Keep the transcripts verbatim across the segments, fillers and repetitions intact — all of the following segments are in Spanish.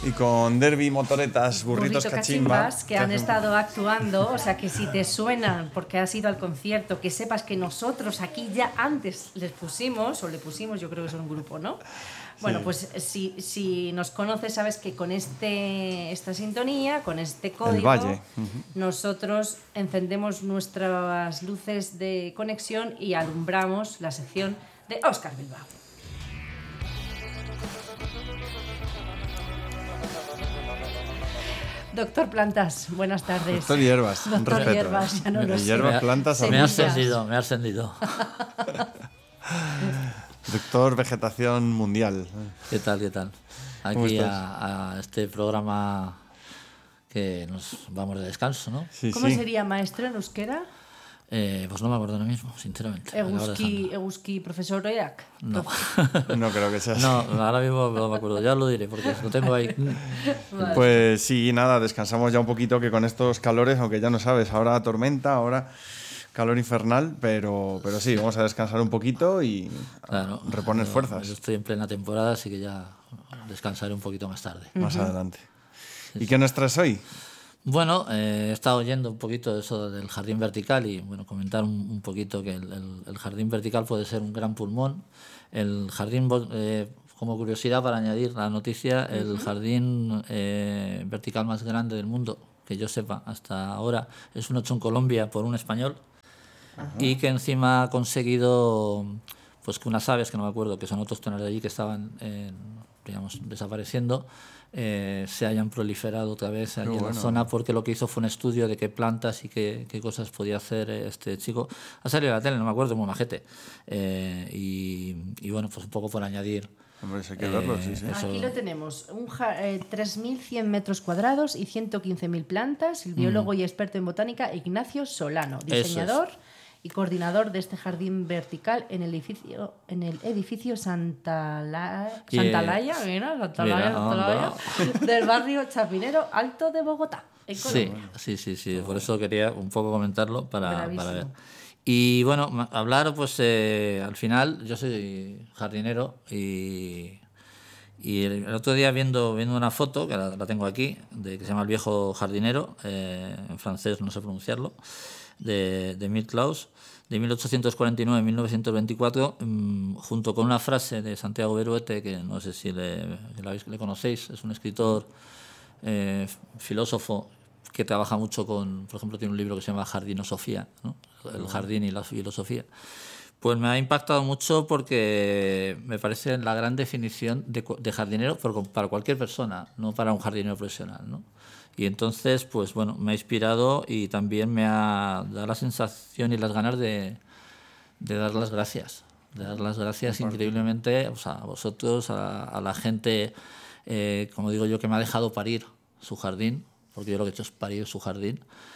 y con Derby, Motoretas, Burritos Burrito Cachimba, Cachimbas, que han estado actuando, o sea que si te suenan porque has ido al concierto, que sepas que nosotros aquí ya antes les pusimos, o le pusimos, yo creo que es un grupo, ¿no? Bueno, Sí. pues si, si nos conoces, sabes que con este, esta sintonía, con este código, El Valle. Uh-huh. nosotros encendemos nuestras luces de conexión y alumbramos la sección de Óscar Bilbao. Doctor Plantas, buenas tardes. Doctor Hierbas, un Doctor respeto. Hierbas, ya no lo sé. Hierbas, plantas, Me ha Semillas. ascendido, me ha ascendido. Doctor Vegetación Mundial. ¿Qué tal, qué tal? ¿Cómo Aquí estás? a, a este programa que nos vamos de descanso, ¿no? Sí, ¿Cómo sí. sería maestro en euskera? Eh, pues no me acuerdo ahora mismo, sinceramente. Acabo Eguski, dejando. Eguski profesor Oiak. No. No creo que sea así. No, ahora mismo no me acuerdo, ya lo diré porque lo tengo ahí. Vale. Pues sí, nada, descansamos ya un poquito que con estos calores, aunque ya no sabes, ahora tormenta, ahora calor infernal, pero, pero sí, vamos a descansar un poquito y Claro, reponer yo- fuerzas Yo estoy en plena temporada, así que ya descansaré un poquito más tarde. más adelante. ¿Y qué nos traes hoy? Bueno, eh, he estado oyendo un poquito de eso del jardín vertical y bueno, comentar un, un poquito que el, el- el jardín vertical puede ser un gran pulmón. El jardín, vo- eh, como curiosidad para añadir la noticia, el jardín eh, vertical más grande del mundo, que yo sepa hasta ahora, es uno hecho en Colombia por un español y que encima ha conseguido pues que unas aves, que no me acuerdo, que son autóctonas de allí, que estaban eh, digamos, desapareciendo, eh, se hayan proliferado otra vez allí en bueno. la zona, porque lo que hizo fue un estudio de qué plantas y qué, qué cosas podía hacer este chico. Ha salido a la tele, no me acuerdo, muy majete. Eh, y, y bueno, pues un poco por añadir. Hombre, eso hay que verlo, sí, sí. Eso- Aquí lo tenemos, un ja- eh, tres mil cien metros cuadrados y ciento quince mil plantas. El biólogo y experto en botánica Ignacio Solano, Mm. es. diseñador y coordinador de este jardín vertical en el edificio, en el edificio Santala- Y, eh, Santalaya, mira, Santalaya, mira, Santalaya, del barrio Chapinero Alto de Bogotá, en Sí, Colombia. sí, sí, sí. Por eso quería un poco comentarlo para, Bravísimo. para ver. Y bueno, ma- hablar, pues eh, al final, yo soy jardinero y, y el, el otro día viendo, viendo una foto, que la, la tengo aquí, de, que se llama El viejo jardinero, eh, en francés no sé pronunciarlo, de, de Emile Claus, de mil ochocientos cuarenta y nueve a mil novecientos veinticuatro, mm, junto con una frase de Santiago Beruete, que no sé si le, que la habéis- le conocéis, es un escritor eh, filósofo que trabaja mucho con, por ejemplo, tiene un libro que se llama Jardinosofía, ¿no? El jardín y la filosofía. Pues me ha impactado mucho porque me parece la gran definición de, cu- de jardinero pero para cualquier persona, no para un jardinero profesional, ¿no? Y entonces, pues bueno, me ha inspirado y también me ha dado la sensación y las ganas de, de dar las gracias. De dar las gracias increíblemente, o sea, a vosotros, a, a la gente, eh, como digo yo, que me ha dejado parir su jardín, porque yo lo que he hecho es parir su jardín.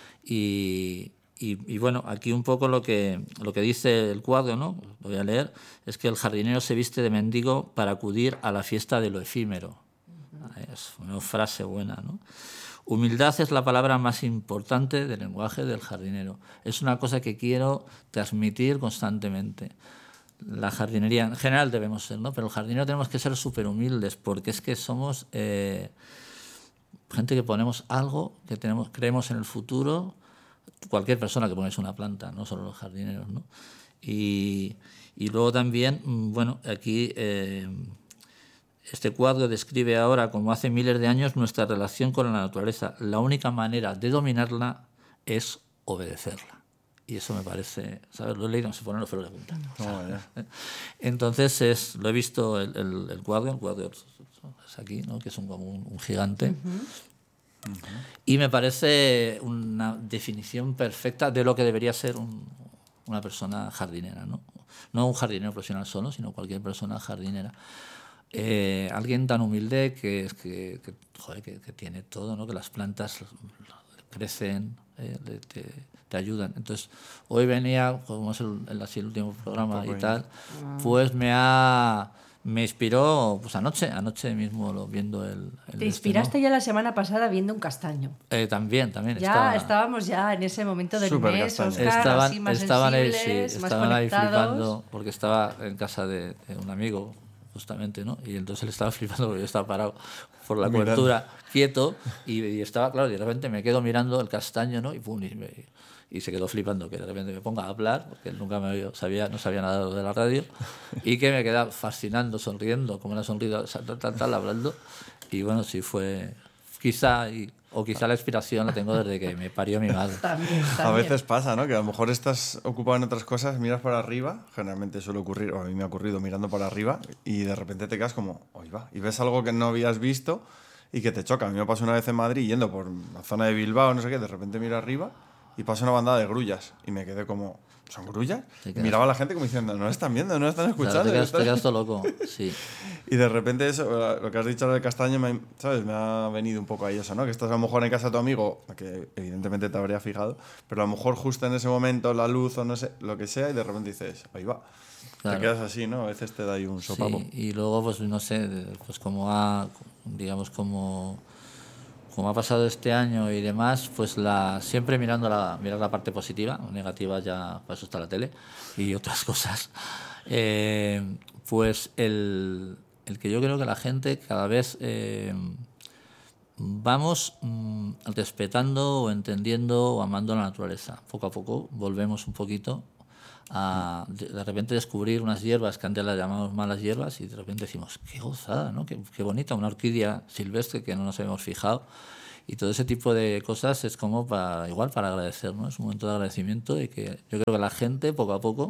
Y, y, y bueno, aquí un poco lo que, lo que dice el cuadro, ¿no? Lo voy a leer, es que el jardinero se viste de mendigo para acudir a la fiesta de lo efímero. Es una frase buena, ¿no? Humildad es la palabra más importante del lenguaje del jardinero. Es una cosa que quiero transmitir constantemente. La jardinería en general debemos ser, ¿no? Pero el jardinero tenemos que ser súper humildes porque es que somos eh, gente que ponemos algo, que tenemos, creemos en el futuro. Cualquier persona que pongáis una planta, no solo los jardineros, ¿no? Y, y luego también, mm, bueno, aquí eh, este cuadro describe ahora, como hace miles de años, nuestra relación con la naturaleza. La única manera de dominarla es obedecerla. Y eso me parece, ¿sabes? Lo he leído, no se ponen los pelos de punta. Oh, ya. Entonces, es, lo he visto el, el, el cuadro, el cuadro es aquí, ¿no? Que es un, como un, un gigante. Uh-huh. Uh-huh. Y me parece una definición perfecta de lo que debería ser un, una persona jardinera, ¿no? No un jardinero profesional solo, sino cualquier persona jardinera. Eh, alguien tan humilde que, que, que, joder, que, que tiene todo, ¿no? Que las plantas crecen, eh, te, te ayudan. Entonces, hoy venía, como es el, el, así el último programa y tal, pues me ha... Me inspiró pues anoche, anoche mismo lo, viendo el... el Te inspiraste este, ¿no? ya la semana pasada viendo un castaño. Eh, también, también. Ya estaba, estábamos ya en ese momento del Super mes, castaño. Oscar, estaban, así más estaban ahí, sensibles, sí, más estaban ahí conectados. flipando porque estaba en casa de, de un amigo justamente, ¿no? Y entonces él estaba flipando porque yo estaba parado por la Mirando. cobertura, quieto, y, y estaba, claro, y de repente me quedo mirando el castaño, ¿no? Y pum, y, me, y se quedó flipando que de repente me ponga a hablar, porque él nunca me había, sabía, no sabía nada de la radio, y que me quedaba fascinando, sonriendo, como una sonrisa, tal, tal, tal, hablando. Y bueno, sí fue, quizá, y, o quizá la inspiración la tengo desde que me parió mi madre. También, A también. veces pasa, ¿no? Que a lo mejor estás ocupado en otras cosas, miras para arriba, generalmente suele ocurrir, o a mí me ha ocurrido mirando para arriba, y de repente te quedas como, oye, va, y ves algo que no habías visto y que te choca. A mí me pasó una vez en Madrid, yendo por la zona de Bilbao, no sé qué, de repente miro arriba y pasa una bandada de grullas, y me quedé como, ¿son grullas? Te Y quedas- miraba a la gente como diciendo, no están viendo, no están Claro, escuchando. te quedas, te están-". quedas todo loco, sí. Y de repente eso, lo que has dicho del castaño, me, ¿sabes? Me ha venido un poco ahí eso, ¿no? Que estás a lo mejor en casa de tu amigo, que evidentemente te habría fijado, pero a lo mejor justo en ese momento la luz o no sé, lo que sea, y de repente dices, ahí va. Claro. Te quedas así, ¿no? A veces te da ahí un sopapo. Sí, y luego, pues no sé, pues como ha, digamos, como, como ha pasado este año y demás, pues la, siempre mirando la, mirar la parte positiva, negativa ya, para eso está la tele y otras cosas. Eh, pues el, el que yo creo que la gente cada vez eh, vamos mm, respetando o entendiendo o amando la naturaleza. Poco a poco volvemos un poquito a de, de repente descubrir unas hierbas que antes las llamamos malas hierbas y de repente decimos, qué gozada, ¿no? Qué, qué bonita, una orquídea silvestre que no nos habíamos fijado. Y todo ese tipo de cosas es como para, igual para agradecer, ¿no? Es un momento de agradecimiento y que yo creo que la gente, poco a poco,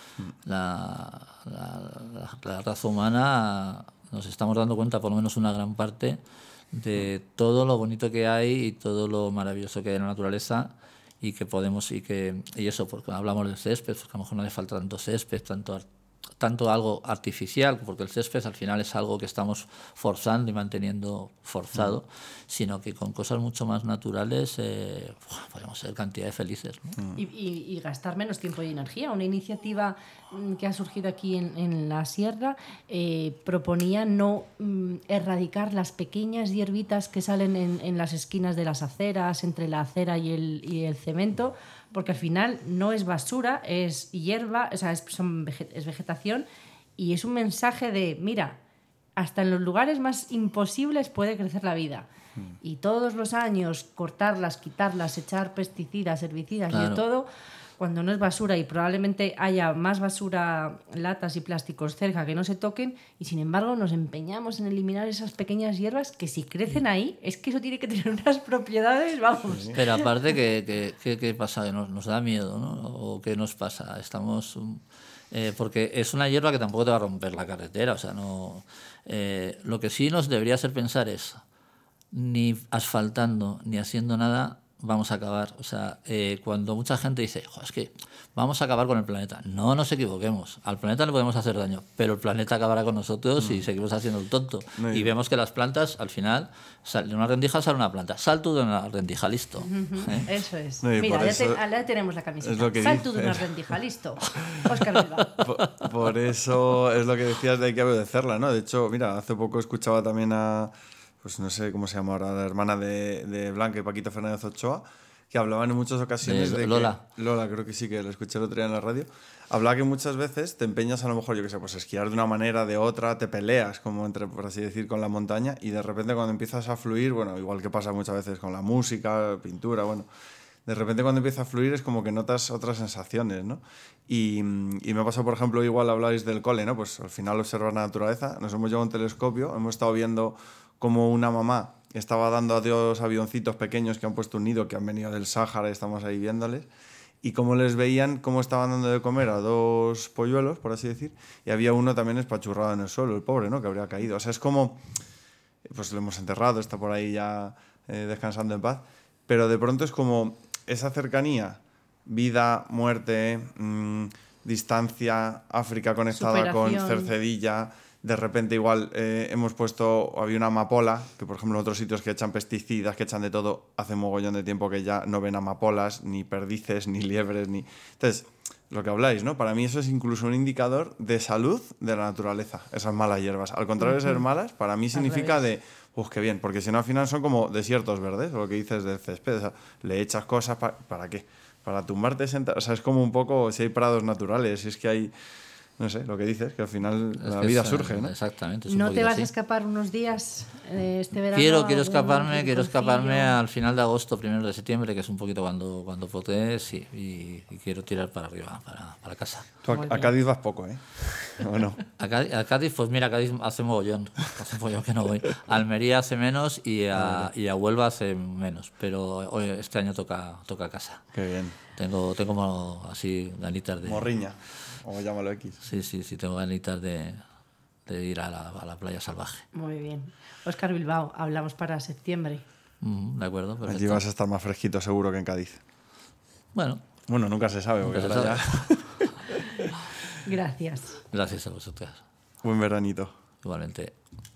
la, la, la, la raza humana, nos estamos dando cuenta, por lo menos una gran parte, de todo lo bonito que hay y todo lo maravilloso que hay en la naturaleza y que podemos, y que y eso, porque hablamos del césped, porque a lo mejor no hace falta tanto césped, tanto tanto algo artificial, porque el césped al final es algo que estamos forzando y manteniendo forzado, mm. sino que con cosas mucho más naturales eh, podemos ser cantidad de felices, ¿no? Mm. Y, y, y gastar menos tiempo y energía. Una iniciativa que ha surgido aquí en, en la sierra eh, proponía no mm, erradicar las pequeñas hierbitas que salen en, en las esquinas de las aceras, entre la acera y el, y el cemento, porque al final no es basura, es hierba, o sea, es, son, es vegetación, y es un mensaje de, mira, hasta en los lugares más imposibles puede crecer la vida. Mm. Y todos los años cortarlas, quitarlas, echar pesticidas, herbicidas, claro, y de todo, cuando no es basura, y probablemente haya más basura, latas y plásticos cerca que no se toquen, y sin embargo nos empeñamos en eliminar esas pequeñas hierbas que si crecen ahí, es que eso tiene que tener unas propiedades, vamos. Pero aparte, ¿qué, qué, qué, qué pasa? Que nos, nos da miedo, ¿no? ¿O qué nos pasa? Estamos... Eh, porque es una hierba que tampoco te va a romper la carretera, o sea, no... Eh, lo que sí nos debería hacer pensar es, ni asfaltando, ni haciendo nada, vamos a acabar. O sea, eh, cuando mucha gente dice, es que vamos a acabar con el planeta. No nos equivoquemos. Al planeta le podemos hacer daño, pero el planeta acabará con nosotros mm. y seguimos haciendo el tonto. No, y vemos que las plantas, al final, sale de una rendija sale una planta. Sal tú de una rendija, listo. Uh-huh. ¿Eh? Eso es. No, Mira, ya, eso te, ya tenemos la camiseta. Es lo que Sal dice. tú de una rendija, listo. Óscar Bilbao. Por, por eso es lo que decías de hay que obedecerla, ¿no? De hecho, mira, hace poco escuchaba también a... pues no sé cómo se llama ahora, la hermana de, de Blanca y Paquito Fernández Ochoa, que hablaban en muchas ocasiones de, de que, Lola. Lola, creo que sí, que lo escuché el otro día en la radio, hablaba que muchas veces te empeñas a lo mejor, yo qué sé, pues esquiar de una manera, de otra, te peleas, como entre, por así decir, con la montaña, y de repente cuando empiezas a fluir, bueno, igual que pasa muchas veces con la música, pintura, bueno, de repente cuando empieza a fluir es como que notas otras sensaciones, ¿no? Y, y me ha pasado, por ejemplo, igual habláis del cole, ¿no? Pues al final observar la naturaleza, nos hemos llevado un telescopio, hemos estado viendo como una mamá estaba dando adiós a avioncitos pequeños que han puesto un nido, que han venido del Sáhara, estamos ahí viéndoles, y cómo les veían, cómo estaban dando de comer a dos polluelos, por así decir, y había uno también espachurrado en el suelo, el pobre, ¿no? Que habría caído. O sea, es como, pues lo hemos enterrado, está por ahí ya eh, descansando en paz, pero de pronto es como esa cercanía, vida, muerte, mmm, distancia, África conectada superación con Cercedilla. De repente igual eh, hemos puesto, había una amapola, que por ejemplo en otros sitios que echan pesticidas, que echan de todo, hace mogollón de tiempo que ya no ven amapolas, ni perdices, ni liebres, ni... Entonces, lo que habláis, ¿no? Para mí eso es incluso un indicador de salud de la naturaleza, esas malas hierbas. Al contrario de ser malas, para mí significa de, uff, qué bien, porque si no al final son como desiertos verdes, lo que dices del césped, o sea, le echas cosas, pa- ¿para qué? Para tumbarte, sentar, o sea, es como un poco, si hay prados naturales, si es que hay... no sé, lo que dices, que al final Es la que vida es, surge, eh, ¿no? Exactamente. es un ¿No te poquito vas así. a escapar unos días eh, este verano? Quiero, quiero ¿Algún escaparme, quiero escaparme rinconcillo? al final de agosto, primero de septiembre, que es un poquito cuando, cuando potee, sí, y, y quiero tirar para arriba, para, para casa. Tú a, Muy a bien. Cádiz vas poco, ¿eh? ¿O no? A Cádiz, a Cádiz, pues mira, Cádiz hace mogollón, hace mogollón que no voy. A Almería hace menos y a, y a Huelva hace menos, pero hoy, este año toca, toca casa. Qué bien. Tengo, tengo como así ganitas de... Morriña, o llámalo X. Sí, sí, sí, tengo ganitas de, de ir a la, a la playa salvaje. Muy bien. Óscar Bilbao, hablamos para septiembre. Mm, de acuerdo, Allí perfecto. vas a estar más fresquito seguro que en Cádiz. Bueno, Bueno, nunca se sabe, porque Nunca se ahora sabe. ya... Gracias. gracias a vosotras. Buen veranito. Igualmente.